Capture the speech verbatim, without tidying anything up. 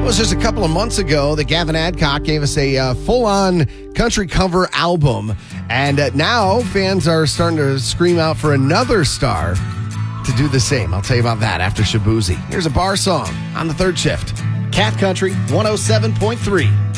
was just a couple of months ago that Gavin Adcock gave us a uh, full-on country cover album. And uh, now fans are starting to scream out for another star to do the same. I'll tell you about that after Shaboozey. Here's a bar song on the third shift. Cat Country one oh seven point three.